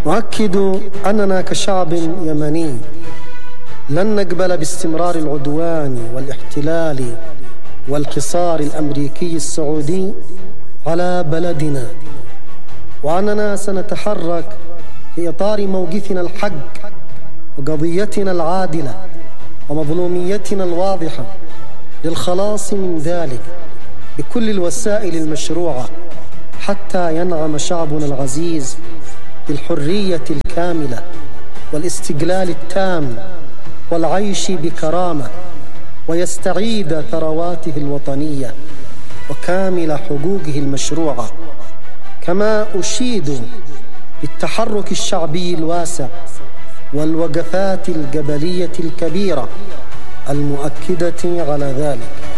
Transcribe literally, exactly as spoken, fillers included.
نؤكد أننا كشعب يمني لن نقبل باستمرار العدوان والاحتلال والحصار الأمريكي السعودي على بلدنا، وأننا سنتحرك في إطار موقفنا الحق وقضيتنا العادلة ومظلوميتنا الواضحة للخلاص من ذلك بكل الوسائل المشروعة حتى ينعم شعبنا العزيز بالحرية الكاملة والاستقلال التام والعيش بكرامة، ويستعيد ثرواته الوطنية وكامل حقوقه المشروعة. كما أشيد بالتحرك الشعبي الواسع والوقفات القبلية الكبيرة المؤكدة على ذلك.